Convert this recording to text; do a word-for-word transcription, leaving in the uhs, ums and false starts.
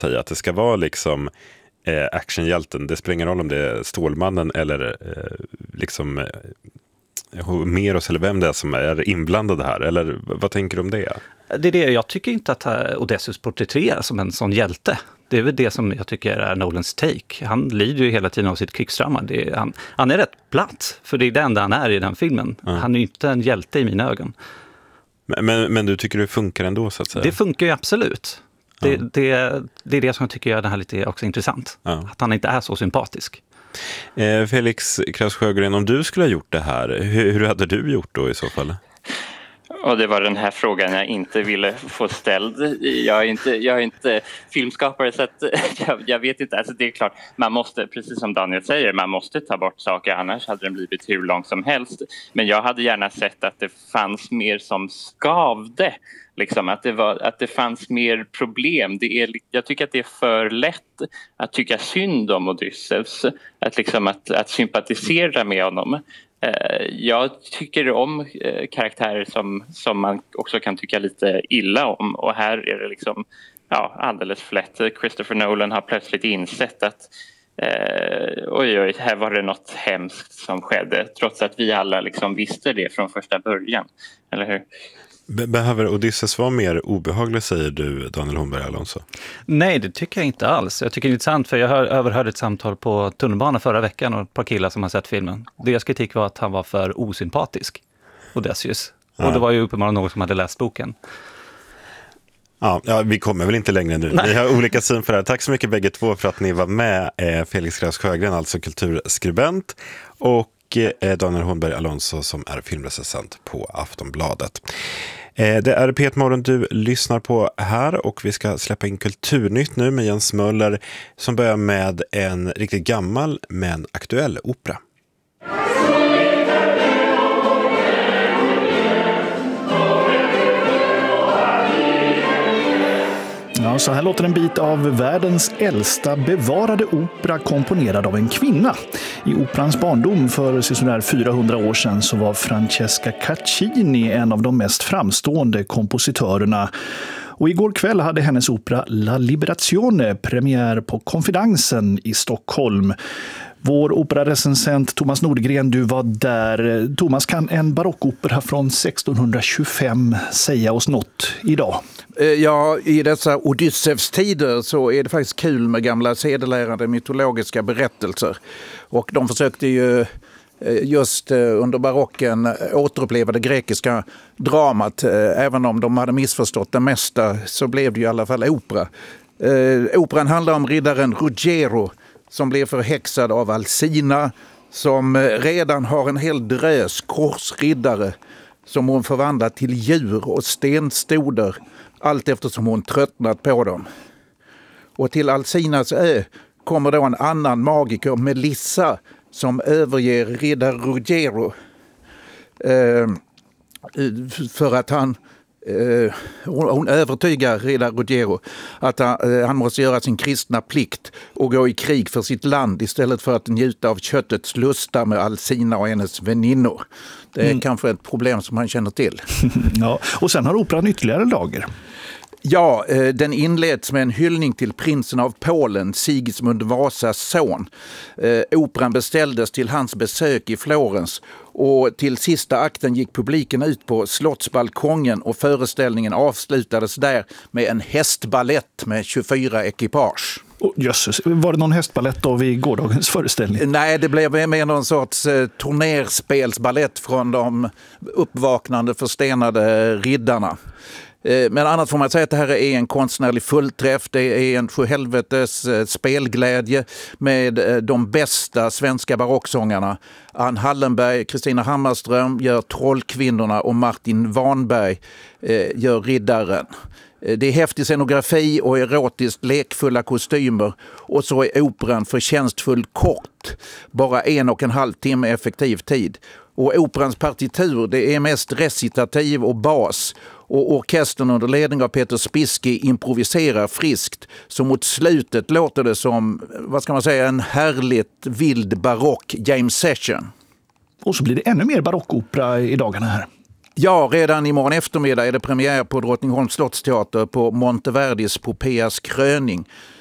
säga att det ska vara liksom eh, actionhjälten. Det spelar ingen roll om det är Stålmannen eller eh, liksom eh, Meros eller vem det är som är inblandad här. Eller vad tänker du om det? Det är det, jag tycker inte att Odysseus porträtteras som en sån hjälte. Det är väl det som jag tycker är Nolans take. Han lider ju hela tiden av sitt krigstrauma. Det är, han, han är rätt platt, för det är det enda han är i den filmen. Mm. Han är ju inte en hjälte i mina ögon. Men, men, men du tycker det funkar ändå, så att säga? Det funkar ju absolut. Det, mm. det, det är det som jag tycker gör det här lite också intressant. Mm. Att han inte är så sympatisk. Eh, Felix Kraus Sjögren, om du skulle ha gjort det här, hur, hur hade du gjort då i så fall? Och det var den här frågan jag inte ville få ställd. Jag är inte, jag är inte filmskapare, så att jag, jag vet inte. Alltså det är klart, man måste, precis som Daniel säger, man måste ta bort saker, annars hade den blivit hur lång som helst. Men jag hade gärna sett att det fanns mer som skavde. Liksom, att, det var, att det fanns mer problem. Det är, jag tycker att det är för lätt att tycka synd om Odysseus. Att, liksom, att, att sympatisera med honom. Jag tycker om karaktärer som, som man också kan tycka lite illa om, och här är det liksom ja, alldeles för lätt. Christopher Nolan har plötsligt insett att eh, oj, oj, här var det något hemskt som skedde, trots att vi alla liksom visste det från första början, eller hur? Behöver Odysseus vara mer obehaglig, säger du, Daniel Hornberg Alonso? Nej, det tycker jag inte alls. Jag tycker det är intressant, för jag hör, överhörde ett samtal på tunnelbanan förra veckan och ett par killar som har sett filmen. Deras kritik var att han var för osympatisk, Odysseus. Ja. Och det var ju uppenbarligen någon som hade läst boken. Ja, ja, vi kommer väl inte längre nu. Nej. Vi har olika syn för det här. Tack så mycket bägge två för att ni var med. Felix Kraus Sjögren, alltså kulturskribent, och Daniel Hornberg Alonso som är filmrecensent på Aftonbladet. Det är P ett Morgon du lyssnar på här, och vi ska släppa in Kulturnytt nu med Jens Möller som börjar med en riktigt gammal men aktuell opera. Ja, så här låter en bit av världens äldsta bevarade opera komponerad av en kvinna. I operans barndom för sådär fyrahundra år sedan så var Francesca Caccini en av de mest framstående kompositörerna. Och igår kväll hade hennes opera La Liberazione premiär på Konfidensen i Stockholm. Vår operarecensent Thomas Nordgren, du var där. Thomas, kan en barockopera från sextonhundratjugofem säga oss något idag? Ja, i dessa Odysseus tider så är det faktiskt kul med gamla sedelärande mytologiska berättelser. Och de försökte ju just under barocken återuppleva det grekiska dramat. Även om de hade missförstått det mesta så blev det ju i alla fall opera. Operan handlar om riddaren Ruggiero som blev förhäxad av Alcina, som redan har en hel drös korsriddare som hon förvandlat till djur och stenstoder allt eftersom hon tröttnat på dem. Och till Alcinas ö kommer då en annan magiker, Melissa, som överger riddare Ruggiero eh, för att han eh, hon övertygar riddare Ruggiero att han, eh, han måste göra sin kristna plikt och gå i krig för sitt land istället för att njuta av köttets lusta med Alcina och hennes väninnor. Det är mm. kanske ett problem som han känner till. Ja, och sen har operan ytterligare lager. Ja, den inleds med en hyllning till prinsen av Polen, Sigismund Vasas son. Operan beställdes till hans besök i Florens, och till sista akten gick publiken ut på slottsbalkongen och föreställningen avslutades där med en hästballett med tjugofyra ekipage. Oh, jösses. Var det någon hästballett då vid gårdagens föreställning? Nej, det blev mer någon sorts eh, turnerspelsballett från de uppvaknande förstenade riddarna. Men annat får man säga att det här är en konstnärlig fullträff. Det är en sjuhelvetes spelglädje med de bästa svenska barocksångarna. Ann Hallenberg, Kristina Hammarström gör Trollkvinnorna och Martin Wanberg gör Riddaren. Det är häftig scenografi och erotiskt lekfulla kostymer, och så är operan förtjänstfull kort. Bara en och en halv timme effektiv tid. Och operans partitur, det är mest recitativ och bas. Och orkestern under ledning av Peter Spiski improviserar friskt. Så mot slutet låter det som, vad ska man säga, en härligt vild barock James Session. Och så blir det ännu mer barockopera i dagarna här. Ja, redan imorgon eftermiddag är det premiär på Drottningholms slottsteater på Monteverdis Popeas kröning.